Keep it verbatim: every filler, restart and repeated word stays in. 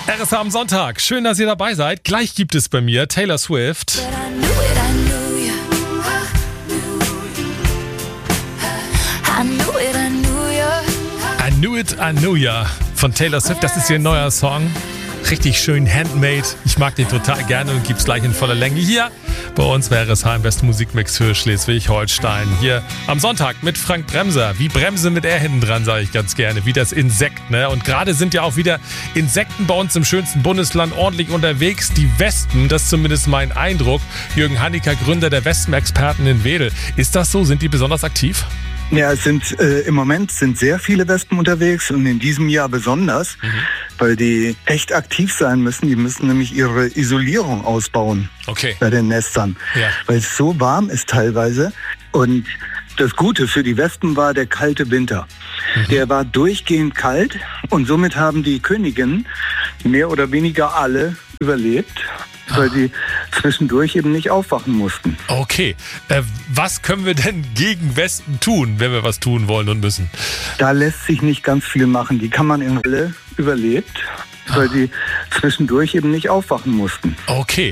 R S H am Sonntag. Schön, dass ihr dabei seid. Gleich gibt es bei mir Taylor Swift. I Knew It, I Knew Ya von Taylor Swift. Das ist ihr neuer Song. Richtig schön handmade. Ich mag den total gerne und gibt's gleich in voller Länge hier. Bei uns wäre es im besten Musikmix für Schleswig-Holstein. Hier am Sonntag mit Frank Bremser. Wie Bremse mit R hinten dran, sage ich ganz gerne. Wie das Insekt, ne? Und gerade sind ja auch wieder Insekten bei uns im schönsten Bundesland ordentlich unterwegs. Die Wespen, das ist zumindest mein Eindruck. Jürgen Haniker, Gründer der Wespenexperten in Wedel. Ist das so? Sind die besonders aktiv? Ja, es sind äh, im Moment sind sehr viele Wespen unterwegs und in diesem Jahr besonders, mhm. weil die echt aktiv sein müssen. Die müssen nämlich ihre Isolierung ausbauen okay. bei den Nestern, ja. weil es so warm ist teilweise. Und das Gute für die Wespen war der kalte Winter. Mhm. Der war durchgehend kalt und somit haben die Königinnen mehr oder weniger alle überlebt, weil die zwischendurch eben nicht aufwachen mussten. Okay, äh, was können wir denn gegen Wespen tun, wenn wir was tun wollen und müssen? Da lässt sich nicht ganz viel machen. Die kann man in alle überlebt, weil die zwischendurch eben nicht aufwachen mussten. Okay,